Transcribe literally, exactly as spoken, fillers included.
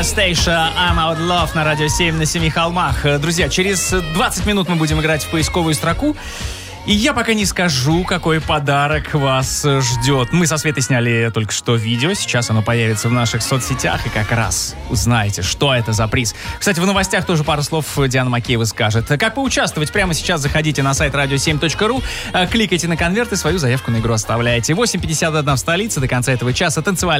Anastacia, I'm Out Love на радио семь на семи холмах. Друзья, через двадцать минут мы будем играть в поисковую строку. И я пока не скажу, какой подарок вас ждет. Мы со Светой сняли только что видео, сейчас оно появится в наших соцсетях, и как раз узнаете, что это за приз. Кстати, в новостях тоже пару слов Диана Макеева скажет. Как поучаствовать? Прямо сейчас заходите на сайт радио семь точка ру, кликайте на конверт и свою заявку на игру оставляйте. восемь пятьдесят один в столице, до конца этого часа танцевальная